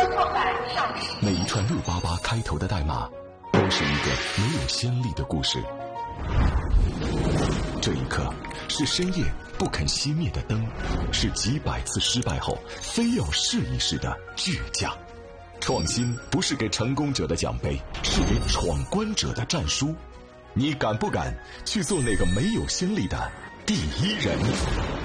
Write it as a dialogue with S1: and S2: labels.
S1: 创板上市。
S2: 每一串688开头的代码，都是一个没有先例的故事。这一刻，是深夜不肯熄灭的灯，是几百次失败后非要试一试的倔强。创新不是给成功者的奖杯，是给闯关者的战书。你敢不敢去做那个没有先例的第一人？